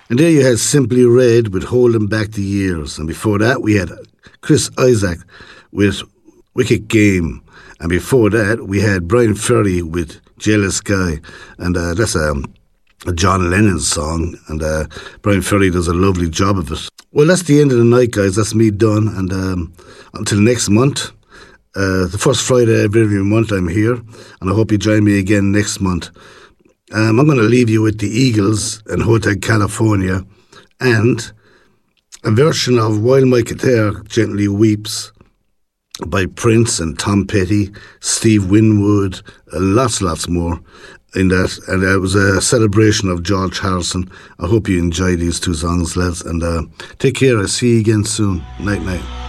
And there you had Simply Red with Holding Back the Years. And before that, we had Chris Isaak with Wicked Game. And before that, we had Brian Ferry with Jealous Guy. And that's a John Lennon song. And Brian Ferry does a lovely job of it. Well, that's the end of the night, guys. That's me done. And until next month, the first Friday of every month I'm here. And I hope you join me again next month. I'm going to leave you with the Eagles and Hotel California and a version of While My Guitar Gently Weeps by Prince and Tom Petty, Steve Winwood, lots more in that. And it was a celebration of George Harrison. I hope you enjoy these two songs, lads. And take care. I'll see you again soon. Night.